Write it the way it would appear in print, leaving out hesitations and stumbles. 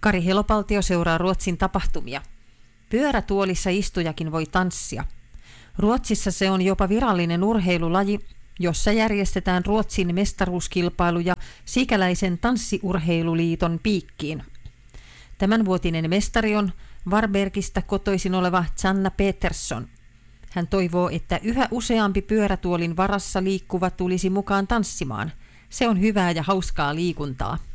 Kari Helopaltio seuraa Ruotsin tapahtumia. Pyörätuolissa istujakin voi tanssia. Ruotsissa se on jopa virallinen urheilulaji, jossa järjestetään Ruotsin mestaruuskilpailuja Sikäläisen tanssiurheiluliiton piikkiin. Tämänvuotinen mestari on Varbergistä kotoisin oleva Sanna Petersson. Hän toivoo, että yhä useampi pyörätuolin varassa liikkuva tulisi mukaan tanssimaan. Se on hyvää ja hauskaa liikuntaa.